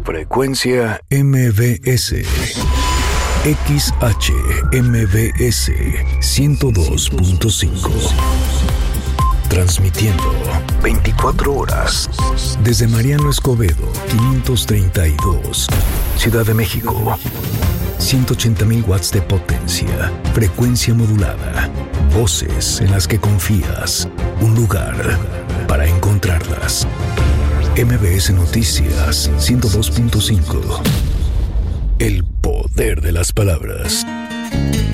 Frecuencia MBS. XHMBS 102.5. Transmitiendo 24 horas desde Mariano Escobedo 532, Ciudad de México. 180,000 watts de potencia, frecuencia modulada, voces en las que confías, un lugar para encontrarlas. MBS Noticias 102.5. El poder de las palabras.